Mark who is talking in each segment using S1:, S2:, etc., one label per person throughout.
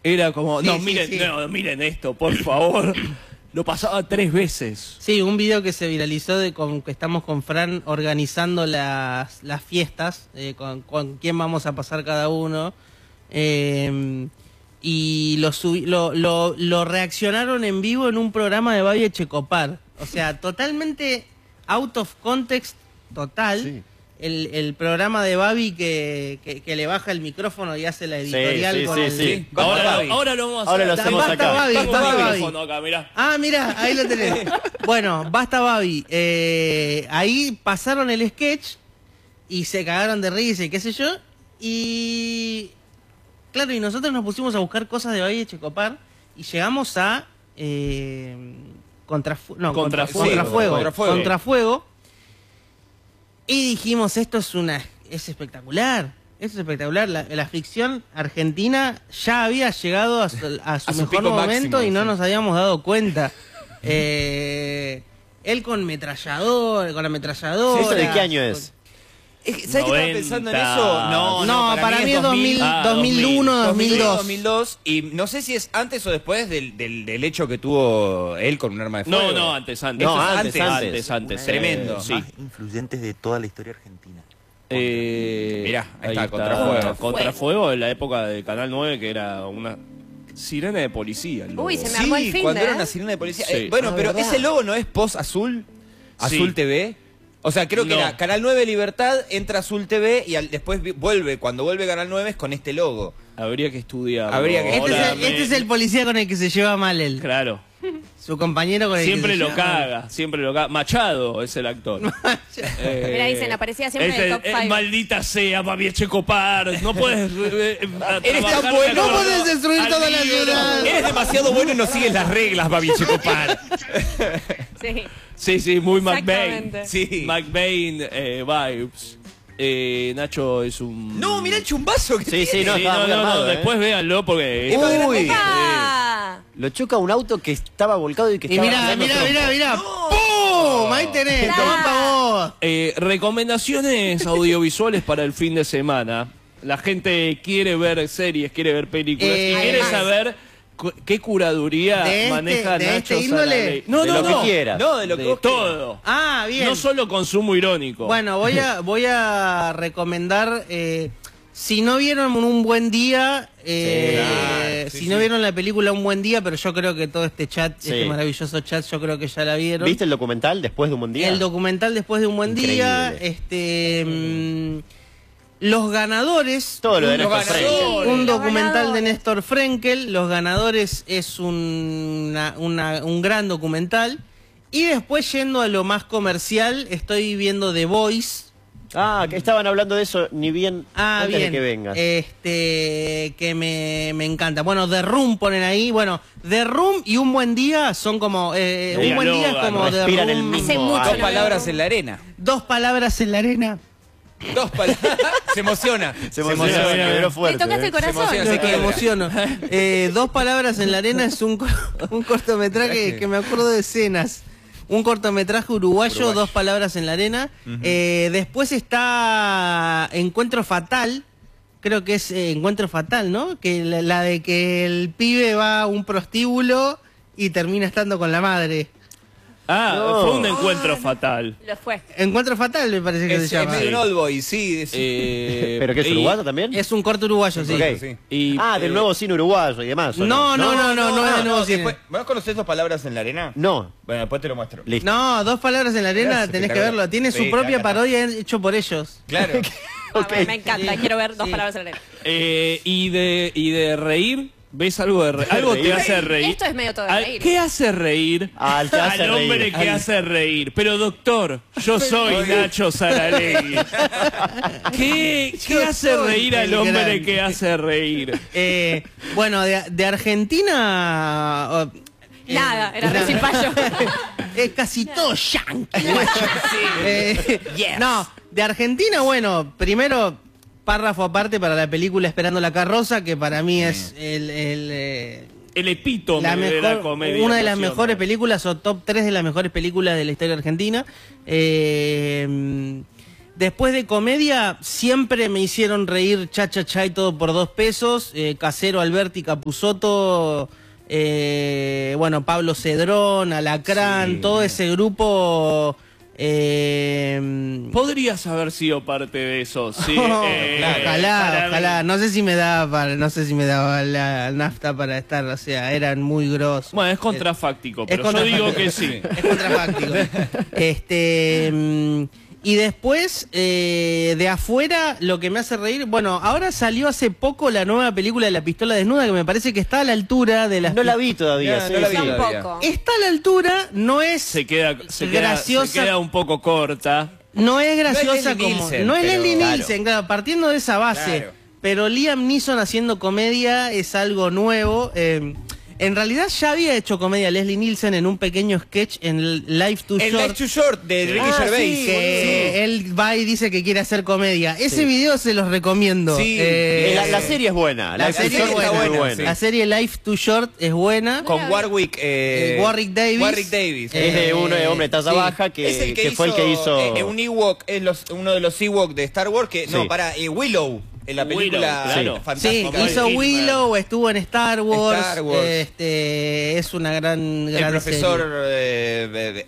S1: Era como,
S2: Sí,
S1: no,
S2: sí,
S1: miren,
S2: sí.
S1: no, miren esto, por favor. Lo pasaba 3 veces.
S2: Sí, un video que se viralizó de que estamos con Fran organizando las fiestas, con quién vamos a pasar cada uno. Y lo reaccionaron en vivo en un programa de Babi Echecopar. O sea, totalmente out of context total.
S3: Sí.
S2: El programa de Babi que le baja el micrófono y hace la editorial
S3: sí,
S2: con
S3: sí,
S2: el...
S3: sí.
S1: Ahora lo vamos a hacer.
S3: Ahora lo hacemos
S2: Basta,
S3: acá.
S2: Babi,
S1: Tengo
S2: basta,
S1: un
S2: Babi.
S1: micrófono acá, mirá.
S2: Ah, mira, ahí lo tenés. Bueno, basta Babi. Ahí pasaron el sketch y se cagaron de risa y qué sé yo. Y claro, y nosotros nos pusimos a buscar cosas de Babi Echecopar y llegamos a Contrafuego. Y dijimos, esto es espectacular. Esto es espectacular. La ficción argentina ya había llegado a su mejor
S4: pico
S2: momento
S4: máximo,
S2: y no
S4: sí.
S2: nos habíamos dado cuenta. Él con la ametralladora.
S3: ¿Eso de qué año es?
S4: ¿Sabes qué estaba pensando en
S1: 90.
S4: eso?
S2: No, para mí es 2001, 2002.
S4: 2002. Y no sé si es antes o después del hecho que tuvo él con un arma de fuego.
S1: No, antes.
S4: Eso
S3: No,
S4: es
S1: antes.
S4: Tremendo.
S1: Sí.
S5: Más influyentes de toda la historia argentina.
S4: Mirá, ahí está, Contrafuego.
S1: Contrafuego en la época de Canal 9, que era una sirena de policía. el logo.
S6: Uy, se me armó el
S4: Sí,
S6: fin,
S4: cuando
S6: ¿eh?
S4: era una sirena de policía.
S1: Sí.
S4: Bueno, pero
S3: ¿verdad?
S4: ese logo no es Post Azul, Azul
S1: Sí.
S4: TV. O sea, creo que
S1: No.
S4: era Canal 9 Libertad, entra Azul TV y después vuelve, cuando vuelve Canal 9 es con este logo.
S1: Habría que estudiar.
S4: Habría que-
S2: Este es el policía con el que se lleva mal él.
S1: Claro.
S2: Su compañero con el
S1: Siempre
S2: que se
S1: lo
S2: lleva mal.
S1: caga, siempre lo caga. Machado es el actor.
S6: Mira, dicen, aparecía siempre en el top 5.
S1: Maldita sea, Babi Echecopar. No puedes.
S4: Eres tan bueno.
S2: No puedes destruir toda la ciudad.
S4: Eres demasiado bueno y no sigues las reglas, Babi Echecopar.
S6: Sí.
S1: Sí, muy McBain.
S6: Exactamente.
S4: Sí.
S1: McBain vibes. Nacho es un.
S4: No, mirá el chumbazo que
S3: Sí,
S4: tiene.
S3: sí, no, estaba muy armado,
S1: después véanlo porque.
S3: Uy,
S6: ¡Ah!
S3: lo choca un auto que estaba volcado y que
S2: Y
S3: estaba...
S2: mirá,
S3: dando
S2: mirá,
S3: trompo.
S2: mirá, mirá. ¡Pum! Ahí tenés,
S6: Mirá.
S2: tomá pa' vos.
S1: Recomendaciones audiovisuales para el fin de semana. La gente quiere ver series, quiere ver películas y quiere
S6: Además.
S1: saber qué curaduría
S2: ¿De
S1: maneja
S2: de
S1: Nacho
S2: este índole?
S1: Salaley. No,
S3: De
S1: no,
S3: lo
S1: no.
S3: que quieras.
S4: No, de lo que vos
S1: todo.
S2: Ah, bien.
S1: No solo consumo irónico.
S2: Bueno, voy a recomendar, si no vieron Un Buen Día, si no vieron la película Un Buen Día, pero yo creo que todo este chat,
S3: Sí.
S2: este maravilloso chat, yo creo que ya la vieron.
S3: ¿Viste el documental Después de un buen día?
S2: El documental Después de un Buen Día, Los Ganadores.
S3: Todo lo de
S4: Los
S3: Néstor
S4: ganadores.
S3: Frenkel.
S2: Un
S6: Los
S2: documental de
S6: Ganadores.
S2: Néstor Frenkel. Los Ganadores es un gran documental. Y después, yendo a lo más comercial, estoy viendo The Voice.
S3: Ah, que estaban hablando de eso ni bien antes
S2: Bien.
S3: de que vengas.
S2: Que me encanta. Bueno, The Room ponen ahí. Bueno, The Room y Un Buen Día son como... Un Buen Día es como The
S3: respiran el
S2: Room.
S3: mismo
S6: Hace mucho
S3: aire.
S4: Dos palabras en la arena.
S2: Dos palabras en la arena.
S4: Dos palabras. Se emociona.
S3: Se emociona,
S1: mira,
S3: pero
S6: Le
S3: fuerte.
S6: tocaste el corazón.
S4: emociona,
S2: No,
S4: se
S2: que me
S4: quiebra.
S2: emociono. Dos palabras en la arena es un cortometraje que me acuerdo de escenas. Un cortometraje uruguayo, Dos palabras en la arena. Después está Encuentro Fatal. Creo que es Encuentro Fatal, ¿no? Que la de que el pibe va a un prostíbulo y termina estando con la madre.
S3: No.
S1: Fue un encuentro fatal.
S6: Lo fue.
S2: Encuentro Fatal me parece que
S4: Es
S2: se llama.
S4: medio un old boy, sí.
S3: ¿Pero que es uruguayo también?
S2: Es un corto uruguayo, sí.
S3: Ok.
S4: Sí.
S1: Y,
S3: Del nuevo cine uruguayo y demás. ¿o
S2: No es de nuevo cine.
S4: Después, ¿vos conocés Dos palabras en la arena?
S3: No.
S4: Bueno, después te lo muestro.
S3: Listo.
S2: No, Dos palabras en la arena,
S4: Gracias,
S2: tenés que
S4: espectacular.
S2: verlo. Tiene su
S4: Sí,
S2: propia
S4: claro.
S2: parodia hecho por ellos.
S4: Claro.
S6: Ah, bueno, me encanta. Quiero ver Dos
S2: Sí.
S6: palabras en la arena.
S1: y de reír, ¿ves algo de reír? Algo te hace reír.
S6: Esto es medio todo de reír.
S1: ¿Qué hace reír?
S3: Al que hace
S1: hombre
S3: reír.
S1: que hace reír. Pero doctor, yo soy Nacho Salaley. ¿Qué hace
S2: soy
S1: reír al
S2: el
S1: hombre
S2: grande.
S1: que hace reír?
S2: Bueno, de Argentina...
S6: Nada, era recién payo.
S2: Es casi todo yankee. No, de Argentina, bueno, primero párrafo aparte para la película Esperando la carroza, que para mí es
S1: El epítome
S2: la
S1: de la
S2: mejor,
S1: comedia.
S2: una de las
S1: nacional.
S2: mejores películas o top 3 de las mejores películas de la historia argentina. Después de comedia, siempre me hicieron reír Cha Cha Cha y Todo por 2 pesos. Casero, Alberti, Capusotto, bueno, Pablo Cedrón, Alacrán, todo ese grupo.
S1: Podrías haber sido parte de eso, sí.
S2: Ojalá. No sé si me daba la nafta para estar, o sea, eran muy grosos.
S1: Bueno, es contrafáctico, pero yo digo que sí.
S2: Es contrafáctico. Y después, de afuera, lo que me hace reír... Bueno, ahora salió hace poco la nueva película de La Pistola Desnuda, que me parece que está a la altura de las...
S3: No la vi todavía.
S4: No la vi
S6: Tampoco.
S4: todavía.
S2: Está a la altura, no es
S1: Se
S2: graciosa.
S1: queda un poco corta.
S2: No es graciosa
S4: Leslie
S2: como...
S4: Nielsen,
S2: no es
S4: pero-
S2: Leslie
S4: claro.
S2: Nielsen, claro, partiendo de esa base.
S4: Claro.
S2: Pero Liam Neeson haciendo comedia es algo nuevo. En realidad ya había hecho comedia Leslie Nielsen en un pequeño sketch en Life Too
S4: El
S2: Short.
S4: Life Too Short de Ricky Gervais.
S2: Sí, que él va y dice que quiere hacer comedia. Ese video se los recomiendo.
S4: Sí.
S3: La serie es buena.
S2: La
S3: Life
S2: serie
S3: Short
S2: está
S3: muy
S4: buena, sí.
S2: La serie Life Too Short es buena.
S4: Con Warwick
S2: Davis.
S4: Warwick Davis.
S3: Es de un hombre de talla
S2: sí.
S3: baja
S4: Es el
S3: que fue el que hizo...
S4: un Ewok, es uno de los Ewok de Star Wars que... No,
S3: Sí.
S4: Willow, en la película
S1: Willow, claro.
S2: Sí,
S4: fantástica.
S2: hizo
S1: Kidman.
S2: Willow, estuvo en Star Wars.
S4: Star Wars.
S2: Es una gran
S4: El profesor,
S2: serie.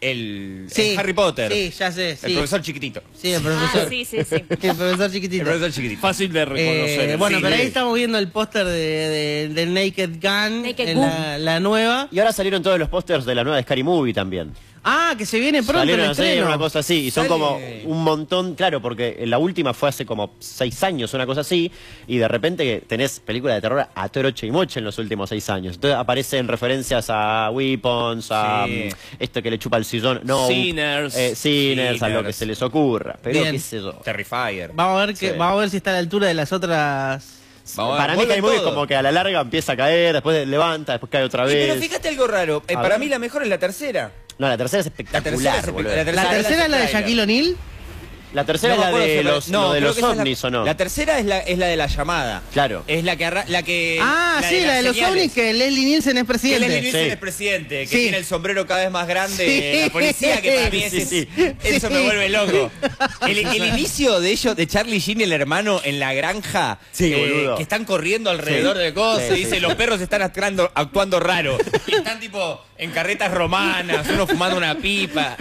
S4: el Harry Potter.
S2: Sí, ya sé. Sí,
S4: El profesor chiquitito.
S2: sí, el profesor.
S6: Ah, sí.
S2: El profesor chiquitito.
S4: El profesor chiquitito.
S1: Fácil de reconocer.
S2: Bueno,
S1: Sí.
S2: pero ahí estamos viendo el póster del Naked Gun,
S6: Naked
S2: la nueva.
S3: Y ahora salieron todos los pósters de la nueva Scary Movie también.
S2: Ah, que se viene pronto el
S3: Salieron ayer,
S2: estreno.
S3: una cosa así. Y son
S4: Sale-
S3: como un montón, claro, porque la última fue hace como 6 años, una cosa así. Y de repente tenés películas de terror a troche y moche en los últimos 6 años. Entonces aparecen referencias a Weapons, a
S4: Sí.
S3: esto que le chupa el sillón. No,
S1: Sinners.
S3: Sinners, a lo que se les ocurra. Pero
S2: Bien.
S3: qué sé yo.
S4: Terrifier.
S2: Vamos a ver
S4: Sí.
S2: vamos a ver si está a la altura de las otras.
S4: Vamos a ver,
S3: Para mí
S4: vuelve
S3: Scary Movie
S4: todo.
S3: como que a la larga empieza a caer, después levanta, después cae otra
S4: Y
S3: vez.
S4: pero fíjate algo raro.
S3: A
S4: Para
S3: ver.
S4: mí la mejor es la tercera.
S3: No, la tercera es
S4: La
S3: espectacular,
S4: tercera es
S3: boludo.
S4: espectacular.
S2: La tercera es la de Shaquille O'Neal.
S3: La tercera
S4: No
S3: es
S4: me
S3: la
S4: acuerdo
S3: de
S4: si
S3: los,
S4: no,
S3: lo de
S4: creo
S3: los
S4: que esa es
S3: ovnis, ¿o no?
S4: La tercera es la de la llamada.
S3: Claro.
S4: Es la que
S2: Ah, sí, la de los
S4: señales.
S2: ovnis, que Leslie Nielsen es
S4: Que
S2: presidente.
S4: Leslie Nielsen
S3: Sí.
S4: es presidente, que
S2: Sí.
S4: tiene el sombrero cada vez más grande,
S2: Sí.
S4: la policía, que para mí
S3: Sí, sí.
S4: eso
S2: Sí.
S4: me vuelve loco. El inicio de ellos, de Charlie Sheen y el hermano en la granja,
S3: Sí, boludo.
S4: que están corriendo alrededor
S3: Sí.
S4: de cosas,
S3: Sí,
S4: y dice,
S3: sí.
S4: los perros están actuando raro. Y están tipo en carretas romanas, uno fumando una pipa.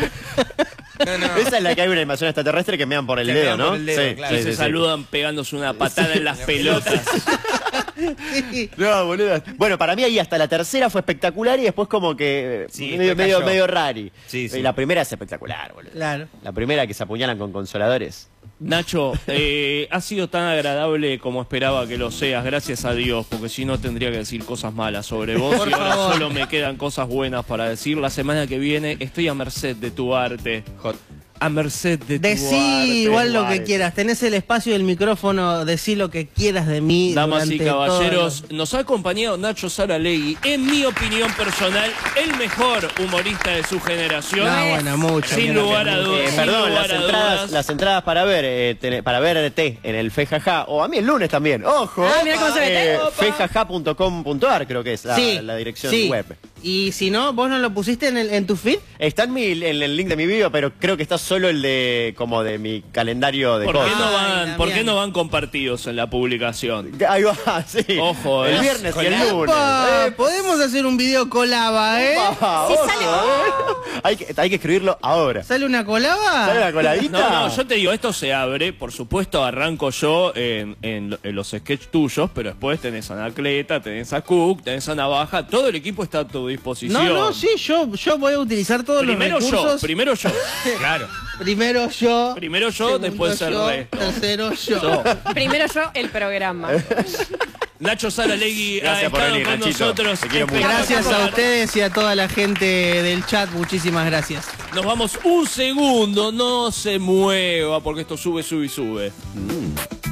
S4: No.
S3: Esa es la que hay una invasión extraterrestre que me dan por el
S4: Que
S3: dedo,
S4: mean por
S3: ¿no?
S4: el dedo, claro.
S1: Y se saludan pegándose una patada en las pelotas.
S2: Sí.
S3: No, boludo. Bueno, para mí ahí hasta la tercera fue espectacular y después como que
S4: Sí,
S3: medio
S4: cayó.
S3: rari.
S4: Sí, sí.
S3: Y la primera es espectacular, boludo.
S2: Claro.
S3: La primera que se apuñalan con consoladores.
S1: Nacho, ha sido tan agradable como esperaba que lo seas, gracias a Dios, porque si no tendría que decir cosas malas sobre vos
S2: Por
S1: y ahora
S2: favor.
S1: solo me quedan cosas buenas para decir. La semana que viene estoy a merced de tu arte. A merced de tu
S2: Decí
S1: arte.
S2: igual lo que
S3: arte.
S2: quieras. Tenés el espacio del micrófono, decí lo que quieras de mí.
S1: Damas y
S2: durante todo
S1: caballeros, nos ha acompañado Nacho Saralegui, en mi opinión personal, el mejor humorista de su generación.
S2: No, bueno, mucho.
S1: Sin lugar a dudas. sin
S3: Perdón,
S1: lugar a dudas.
S3: las entradas para ver T en el Fejaja, o a mí el lunes también, ojo.
S6: Ah, mira cómo se mete.
S3: Fejaja.com.ar creo que es la dirección
S2: sí.
S3: web.
S2: Y si no, ¿vos no lo pusiste en tu feed?
S3: Está en el link de mi video, pero creo que está solo el de como de mi calendario de
S1: ¿Por qué,
S3: cosas.
S1: no
S2: Ay,
S1: van, ¿Por qué
S2: Damián.
S1: no van compartidos en la publicación?
S3: Ahí va, sí.
S1: Ojo,
S3: el viernes y el lunes.
S2: ¡Epa! Podemos hacer un video colaba, ¿eh?
S3: Ah,
S6: Sí,
S3: ojo,
S6: sale.
S3: hay que escribirlo ahora.
S2: ¿Sale una colaba?
S3: ¿Sale la coladita?
S1: No, yo te digo, esto se abre, por supuesto arranco yo en los sketches tuyos, pero después tenés a Anacleta, tenés a Cook, tenés a Navaja, todo el equipo está a tu disposición.
S2: No, sí, yo voy a utilizar todos
S1: Primero
S2: los
S1: yo,
S2: recursos.
S1: primero yo.
S4: Claro.
S2: Primero yo.
S1: Primero yo,
S2: segundo
S1: después el
S2: yo,
S1: resto.
S2: tercero yo.
S1: Yo.
S6: Primero yo, el programa.
S1: Nacho Saralegui ha
S3: Gracias por
S1: estado
S3: venir,
S1: con
S3: Nachito.
S1: nosotros.
S3: Te quiero mucho.
S2: Gracias a ustedes y a toda la gente del chat. Muchísimas gracias.
S1: Nos vamos un segundo, no se mueva porque esto sube, sube y sube.